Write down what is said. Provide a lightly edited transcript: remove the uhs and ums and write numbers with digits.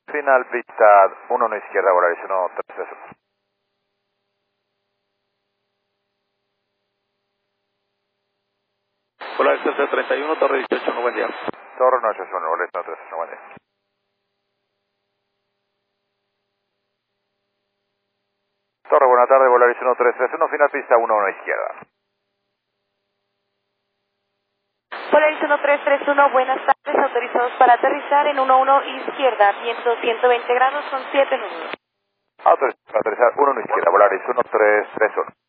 Final pista 1 izquierda, Volaris 1331. Volaris 1331, Torre 18, buen día. Torre 981, Volaris 1331, buen día. Torre, buena tarde, Volaris 1331, final pista 1 izquierda. Volaris 1331, buenas tardes, autorizados para aterrizar en 11 izquierda, viento 120 grados, son 7 nudos. Autorizado para aterrizar 1 izquierda, Volaris 1331.